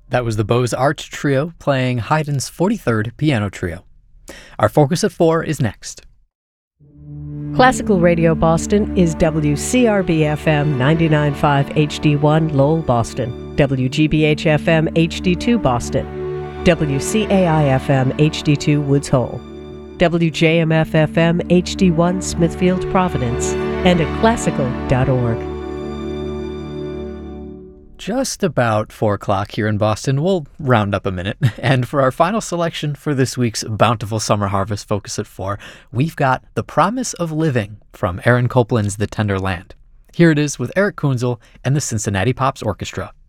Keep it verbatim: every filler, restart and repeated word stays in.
That was the Beaux Arts Trio playing Haydn's forty-third Piano Trio. Our Focus at four is next. Classical Radio Boston is W C R B F M ninety-nine point five H D one Lowell, Boston, W G B H F M H D two Boston, W C A I F M H D two Woods Hole, W J M F F M H D one Smithfield, Providence, and at classical dot org. Just about four o'clock here in Boston. We'll round up a minute. And for our final selection for this week's Bountiful Summer Harvest Focus at four, we've got The Promise of Living from Aaron Copland's The Tender Land. Here it is with Eric Kunzel and the Cincinnati Pops Orchestra.